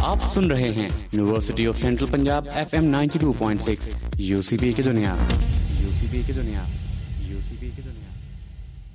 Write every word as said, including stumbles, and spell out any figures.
आप सुन रहे हैं university of central Punjab F M ninety two point six UCP की दुनिया यूसीपी की दुनिया यूसीपी की दुनिया